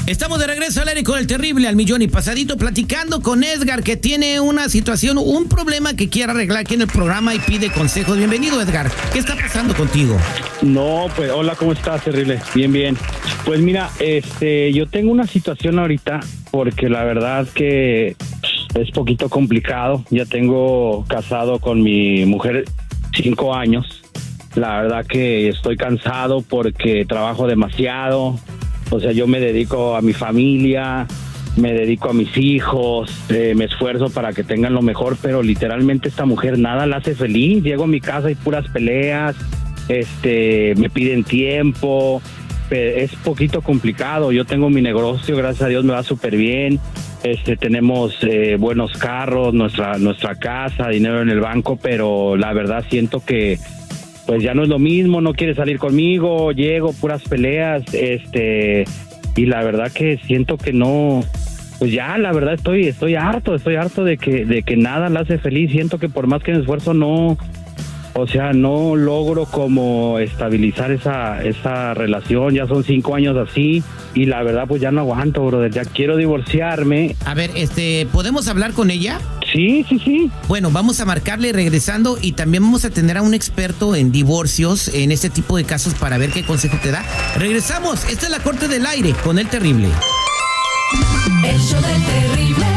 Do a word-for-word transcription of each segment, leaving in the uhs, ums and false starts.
Estamos de regreso al aire con el terrible al millón y pasadito, platicando con Edgar, que tiene una situación, un problema que quiere arreglar aquí en el programa y pide consejos. Bienvenido, Edgar. ¿Qué está pasando contigo? No, pues hola, ¿cómo estás, terrible? Bien, bien. Pues mira, este, yo tengo una situación ahorita porque la verdad que es poquito complicado. Ya tengo casado con mi mujer cinco años. La verdad que estoy cansado porque trabajo demasiado. O sea, yo me dedico a mi familia, me dedico a mis hijos, eh, me esfuerzo para que tengan lo mejor, pero literalmente esta mujer nada la hace feliz. Llego a mi casa y puras peleas, este, me piden tiempo, es poquito complicado. Yo tengo mi negocio, gracias a Dios me va súper bien. Este, tenemos eh, buenos carros, nuestra, nuestra casa, dinero en el banco, pero la verdad siento que pues ya no es lo mismo, no quiere salir conmigo, llego, puras peleas, este, y la verdad que siento que no, pues ya, la verdad estoy, estoy harto, estoy harto de que, de que nada la hace feliz. Siento que por más que me esfuerzo no, o sea, no logro como estabilizar esa, esa relación. Ya son cinco años así, y la verdad pues ya no aguanto, brother, ya quiero divorciarme. A ver, este, ¿podemos hablar con ella? Sí, sí, sí. Bueno, vamos a marcarle regresando y también vamos a tener a un experto en divorcios, en este tipo de casos, para ver qué consejo te da. Regresamos, esta es la Corte del Aire con el terrible. El show del terrible.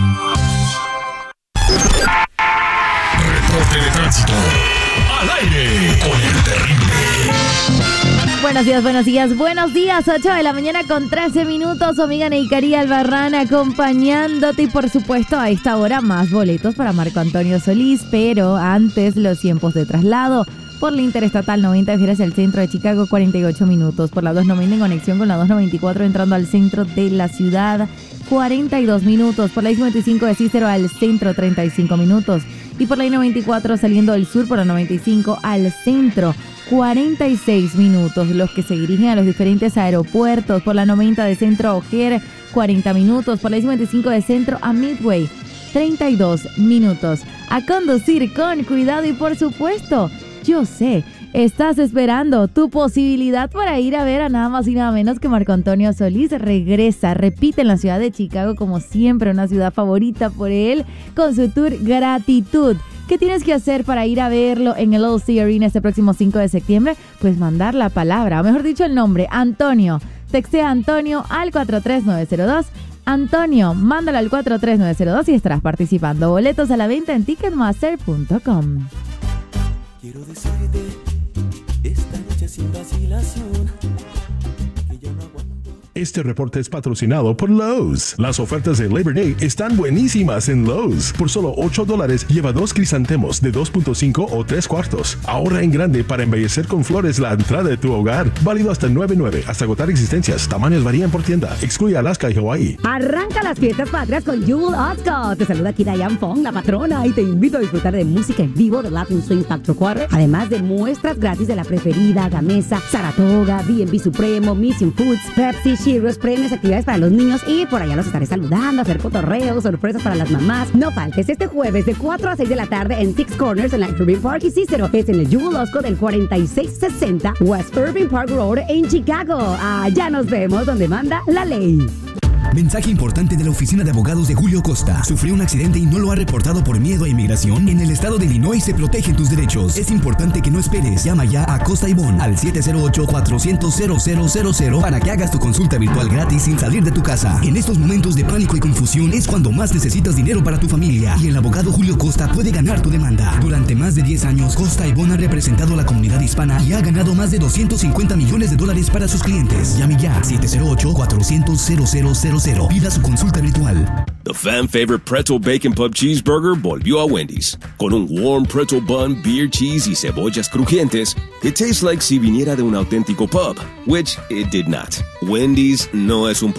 Reporte de tránsito. Al aire con el terrible. Buenos días, buenos días, buenos días. ocho de la mañana con trece minutos. Su amiga Neikarí Albarrán acompañándote. Y por supuesto, a esta hora más boletos para Marco Antonio Solís. Pero antes, los tiempos de traslado. Por la Interestatal noventa, viajar hacia el centro de Chicago, cuarenta y ocho minutos. Por la doscientos noventa en conexión con la doscientos noventa y cuatro, entrando al centro de la ciudad, cuarenta y dos minutos. Por la I cincuenta y cinco de Cícero al centro, treinta y cinco minutos. Y por la I noventa y cuatro saliendo del sur por la noventa y cinco al centro, cuarenta y seis minutos. Los que se dirigen a los diferentes aeropuertos, por la noventa de centro a O'Hare, cuarenta minutos. Por la I cincuenta y cinco de centro a Midway, treinta y dos minutos. A conducir con cuidado y por supuesto, yo sé, estás esperando tu posibilidad para ir a ver a nada más y nada menos que Marco Antonio Solís. Regresa, repite en la ciudad de Chicago, como siempre, una ciudad favorita por él, con su tour Gratitud. ¿Qué tienes que hacer para ir a verlo en el L C Arena este próximo cinco de septiembre? Pues mandar la palabra, o mejor dicho el nombre, Antonio. Textea Antonio al cuatro tres nueve cero dos. Antonio, mándalo al cuatro tres nueve cero dos y estarás participando. Boletos a la venta en ticketmaster punto com. Quiero decirte esta noche sin vacilación que ya no aguanto. Este reporte es patrocinado por Lowe's. Las ofertas de Labor Day están buenísimas en Lowe's. Por solo ocho dólares lleva dos crisantemos de dos punto cinco o tres cuartos. Ahorra en grande para embellecer con flores la entrada de tu hogar. Válido hasta nueve nueve, hasta agotar existencias. Tamaños varían por tienda. Excluye Alaska y Hawaii. Arranca las fiestas patrias con Jewel Osco. Te saluda aquí Diane Fong, la patrona, y te invito a disfrutar de música en vivo de Latin Swing Factor Quarter, además de muestras gratis de La Preferida, Gamesa, Saratoga, B and B Supremo, Mission Foods, Pepsi, Cheerios, premios, actividades para los niños, y por allá los estaré saludando, hacer cotorreos, sorpresas para las mamás. No faltes este jueves de cuatro a seis de la tarde en Six Corners en la Irving Park y Cicero. Es en el Jewel Osco del cuarenta y seis sesenta West Irving Park Road en Chicago. Allá nos vemos donde manda la ley. Mensaje importante de la oficina de abogados de Julio Costa. ¿Sufrió un accidente y no lo ha reportado por miedo a inmigración? En el estado de Illinois se protegen tus derechos. Es importante que no esperes. Llama ya a Costa y Bon al siete cero ocho, cuatro cero cero, cero cero cero para que hagas tu consulta virtual gratis sin salir de tu casa. En estos momentos de pánico y confusión es cuando más necesitas dinero para tu familia, y el abogado Julio Costa puede ganar tu demanda. Durante más de diez años, Costa y Bon ha representado a la comunidad hispana y ha ganado más de doscientos cincuenta millones de dólares para sus clientes. Llame ya siete cero ocho, cuatro cero cero, cero cero cero. Pida su consulta virtual. The fan favorite Pretzel Bacon Pub Cheeseburger volvió a Wendy's. Con un warm pretzel bun, beer cheese y cebollas crujientes, it tastes like si viniera de un auténtico pub, which it did not. Wendy's no es un pub.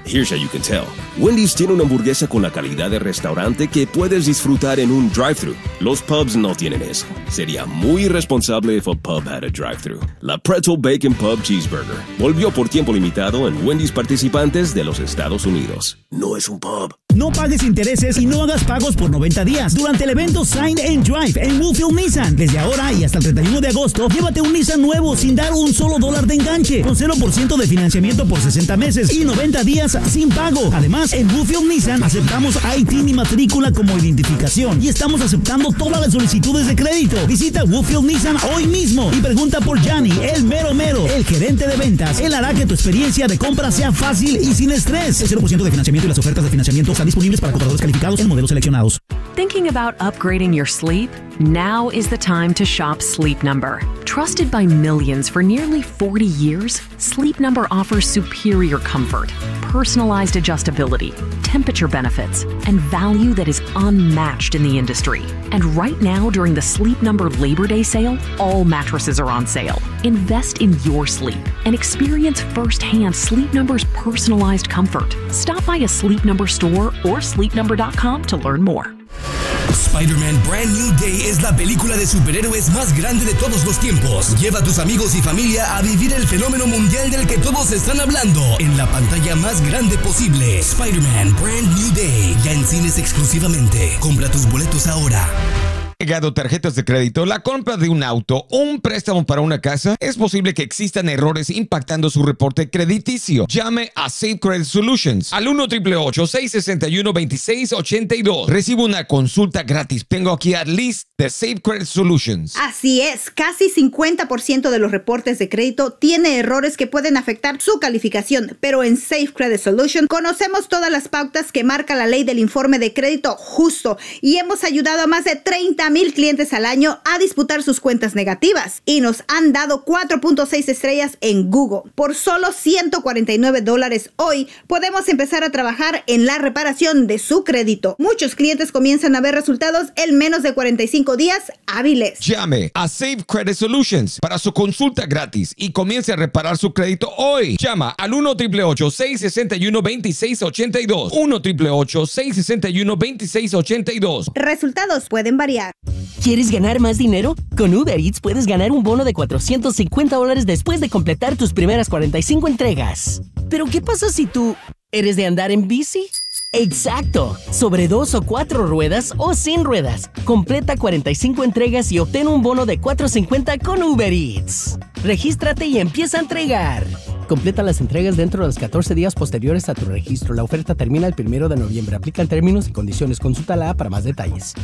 Here's how you can tell. Wendy's tiene una hamburguesa con la calidad de restaurante que puedes disfrutar en un drive-thru. Los pubs no tienen eso. Sería muy irresponsable if a pub had a drive-thru. La Pretzel Bacon Pub Cheeseburger volvió por tiempo limitado en Wendy's participantes de los Estados Unidos. No es un pub. No pagues intereses y no hagas pagos por noventa días durante el evento Sign and Drive en Woodfield Nissan. Desde ahora y hasta el treinta y uno de agosto, llévate un Nissan nuevo sin dar un solo dólar de enganche, con cero por ciento de financiamiento por sesenta meses y noventa días sin pago. Además, en Woodfield Nissan aceptamos I T y matrícula como identificación y estamos aceptando todas las solicitudes de crédito. Visita Woodfield Nissan hoy mismo y pregunta por Gianni, el mero mero, el gerente de ventas. Él hará que tu experiencia de compra sea fácil y sin estrés. El cero por ciento de financiamiento y las ofertas de financiamiento están disponibles para compradores calificados en modelos seleccionados. Thinking about upgrading your sleep? Now is the time to shop Sleep Number. Trusted by millions for nearly forty years, Sleep Number offers superior comfort, personalized adjustability, temperature benefits, and value that is unmatched in the industry. And right now, during the Sleep Number Labor Day sale, all mattresses are on sale. Invest in your sleep and experience firsthand Sleep Number's personalized comfort. Stop by a Sleep Number store or sleep number dot com to learn more. Spider-Man Brand New Day es la película de superhéroes más grande de todos los tiempos. Lleva a tus amigos y familia a vivir el fenómeno mundial del que todos están hablando en la pantalla más grande posible. Spider-Man Brand New Day, ya en cines exclusivamente. Compra tus boletos ahora. Llegado tarjetas de crédito, la compra de un auto o un préstamo para una casa, es posible que existan errores impactando su reporte crediticio. Llame a Safe Credit Solutions al uno, ocho ocho ocho, seis seis uno, dos seis ocho dos. Recibe una consulta gratis. Tengo aquí a Liz de Safe Credit Solutions. Así es, casi cincuenta por ciento de los reportes de crédito tiene errores que pueden afectar su calificación, pero en Safe Credit Solutions conocemos todas las pautas que marca la ley del informe de crédito justo y hemos ayudado a más de treinta mil clientes al año a disputar sus cuentas negativas y nos han dado cuatro punto seis estrellas en Google. Por solo ciento cuarenta y nueve dólares hoy podemos empezar a trabajar en la reparación de su crédito. Muchos clientes comienzan a ver resultados en menos de cuarenta y cinco días hábiles. Llame a Safe Credit Solutions para su consulta gratis y comience a reparar su crédito hoy. Llama al uno, ocho ocho ocho, seis seis uno, dos seis ocho dos. uno, ocho ocho ocho, seis seis uno, dos seis ocho dos. Resultados pueden variar. ¿Quieres ganar más dinero? Con Uber Eats puedes ganar un bono de cuatrocientos cincuenta dólares después de completar tus primeras cuarenta y cinco entregas. Pero ¿qué pasa si tú eres de andar en bici? ¡Exacto! Sobre dos o cuatro ruedas o sin ruedas. Completa cuarenta y cinco entregas y obtén un bono de cuatrocientos cincuenta con Uber Eats. Regístrate y empieza a entregar. Completa las entregas dentro de los catorce días posteriores a tu registro. La oferta termina el primero de noviembre. Aplican términos y condiciones. Consulta la para más detalles.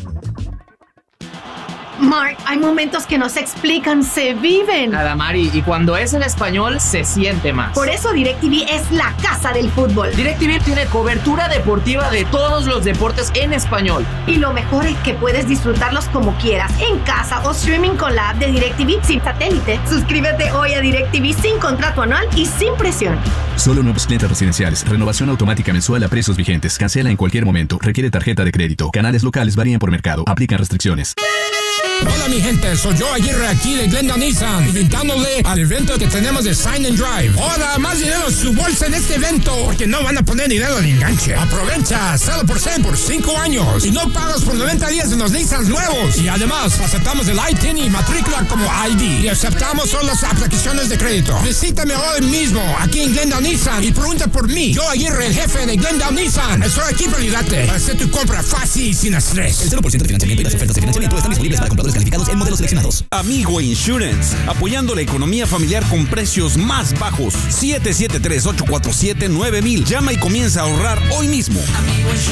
Mark, hay momentos que no se explican, se viven. Nada, Mari, y cuando es en español, se siente más. Por eso DirecTV es la casa del fútbol. DirecTV tiene cobertura deportiva de todos los deportes en español. Y lo mejor es que puedes disfrutarlos como quieras, en casa o streaming con la app de DirecTV sin satélite. Suscríbete hoy a DirecTV sin contrato anual y sin presión. Solo nuevos clientes residenciales. Renovación automática mensual a precios vigentes. Cancela en cualquier momento. Requiere tarjeta de crédito. Canales locales varían por mercado. Aplican restricciones. Hola mi gente, soy yo Aguirre aquí de Glendale Nissan, invitándole al evento que tenemos de Sign and Drive. Ahora más dinero en su bolsa en este evento, porque no van a poner dinero de enganche. Aprovecha, cero por ciento por cinco años y no pagas por noventa días en los Nissans nuevos. Y además, aceptamos el I T I N y matrícula como I D. Y aceptamos solo las aplicaciones de crédito. Visítame hoy mismo aquí en Glendale Nissan y pregunta por mí. Yo Aguirre, el jefe de Glendale Nissan. Estoy aquí para ayudarte para hacer tu compra fácil y sin estrés. El cero por ciento de financiamiento y las ofertas de financiamiento están disponibles para compradores calificados en modelos seleccionados. Amigo Insurance, apoyando la economía familiar con precios más bajos. siete siete tres, ocho cuatro siete, nueve mil. Llama y comienza a ahorrar hoy mismo.